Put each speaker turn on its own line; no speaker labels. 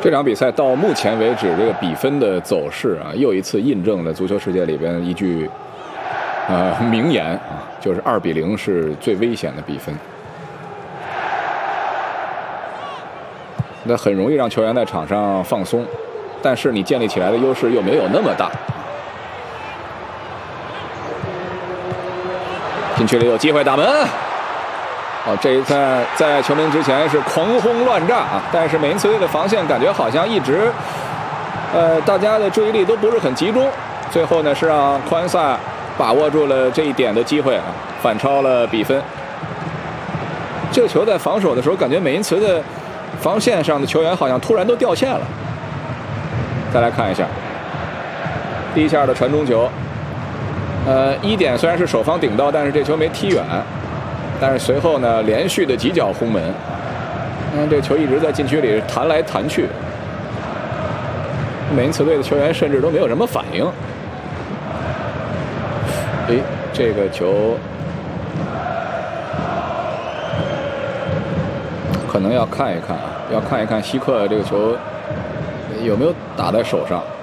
这场比赛到目前为止，这个比分的走势啊，又一次印证了足球世界里边一句名言啊，就是2-0是最危险的比分。那很容易让球员在场上放松，但是你建立起来的优势又没有那么大。禁区里有机会打门。这一赛在球门之前是狂轰乱炸啊，但是美因茨队的防线感觉好像一直，大家的注意力都不是很集中。最后呢，是让宽萨把握住了这一点的机会啊，反超了比分。这个球在防守的时候，感觉美因茨的防线上的球员好像突然都掉线了。再来看一下，第一下的传中球，一点虽然是首方顶到，但是这球没踢远。但是随后呢，连续的几脚轰门，这球一直在禁区里弹来弹去，美因茨队的球员甚至都没有什么反应。这个球可能要看一看啊，要看一看希克这个球有没有打在手上。